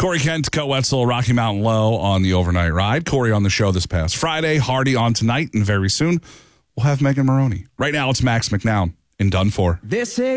Corey Kent, Coe Wetzel, Rocky Mountain Low on the overnight ride. Corey on the show this past Friday. Hardy on tonight, and very soon we'll have Megan Maroney. Right now, it's Max McNown in Done For. This is